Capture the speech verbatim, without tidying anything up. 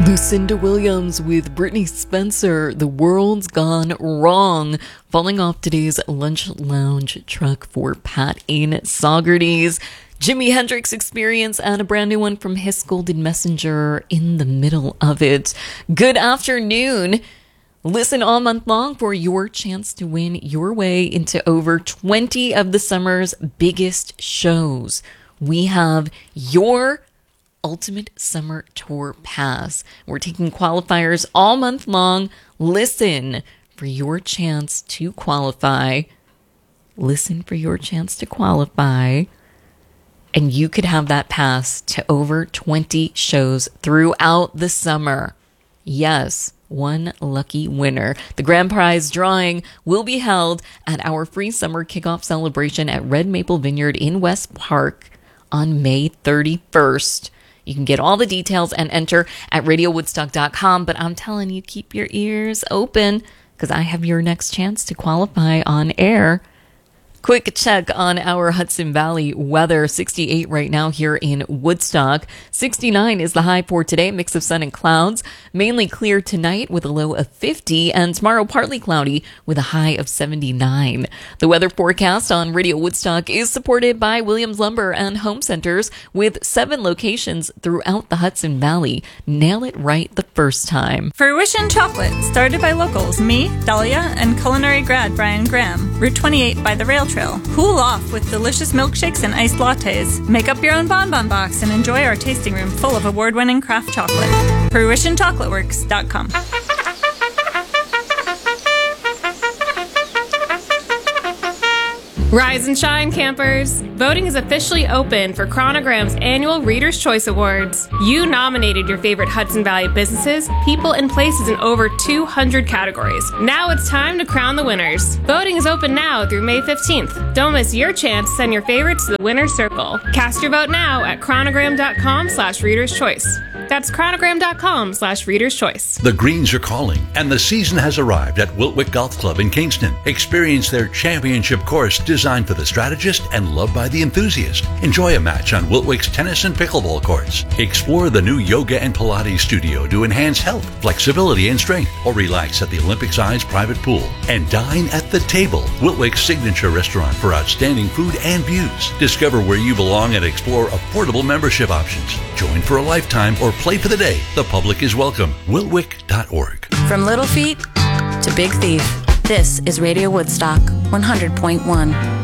Lucinda Williams with Brittany Spencer, The World's Gone Wrong, falling off today's Lunch Lounge truck for Pat Ain Saugerties. Jimi Hendrix Experience and a brand new one from His Golden Messenger in the middle of it. Good afternoon. Listen all month long for your chance to win your way into over twenty of the summer's biggest shows. We have your Ultimate Summer Tour Pass. We're taking qualifiers all month long. Listen for your chance to qualify. Listen for your chance to qualify. And you could have that pass to over twenty shows throughout the summer. Yes, one lucky winner. The grand prize drawing will be held at our free summer kickoff celebration at Red Maple Vineyard in West Park on May thirty-first. You can get all the details and enter at radio woodstock dot com, but I'm telling you, keep your ears open because I have your next chance to qualify on air. Quick check on our Hudson Valley weather. sixty-eight right now here in Woodstock. sixty-nine is the high for today. Mix of sun and clouds. Mainly clear tonight with a low of fifty. And tomorrow partly cloudy with a high of seventy-nine. The weather forecast on Radio Woodstock is supported by Williams Lumber and Home Centers with seven locations throughout the Hudson Valley. Nail it right the first time. Fruition Chocolate, started by locals, me, Dahlia, and culinary grad Brian Graham. Route twenty-eight by the rail trail. Cool off with delicious milkshakes and iced lattes. Make up your own bonbon box and enjoy our tasting room full of award-winning craft chocolate. fruition chocolate works dot com. Rise and shine, campers! Voting is officially open for Chronogram's annual Reader's Choice Awards. You nominated your favorite Hudson Valley businesses, people, and places in over two hundred categories. Now it's time to crown the winners. Voting is open now through May fifteenth. Don't miss your chance to send your favorites to the winner's circle. Cast your vote now at chronogram dot com slash reader's choice. That's chronogram dot com slash reader's choice. The Greens are calling, and the season has arrived at Wiltwick Golf Club in Kingston. Experience their championship course designed for the strategist and loved by the enthusiast. Enjoy a match on Wiltwick's tennis and pickleball courts. Explore the new yoga and Pilates studio to enhance health, flexibility, and strength, or relax at the Olympic-sized private pool. And dine at the table, Wiltwick's signature restaurant for outstanding food and views. Discover where you belong and explore affordable membership options. Join for a lifetime or play for the day. The public is welcome. Wiltwick dot org. From Little Feat to Big Thief, this is Radio Woodstock one hundred point one.